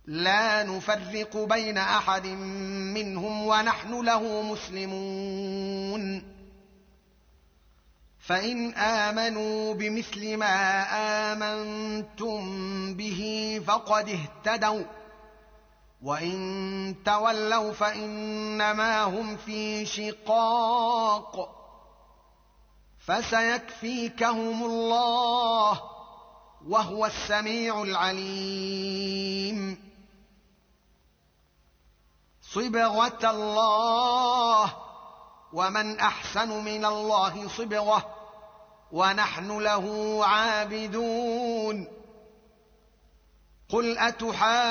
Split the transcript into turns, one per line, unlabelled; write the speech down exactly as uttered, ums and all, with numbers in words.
لا نفرق بين احد منهم ونحن له مسلمون فان امنوا بمثل ما امنتم به فقد اهتدوا وان تولوا فانما هم في شقاق فسيكفيكهم الله وهو السميع العليم صبغة الله ومن احسن من الله صبغة ونحن له عابدون قل أتحاجون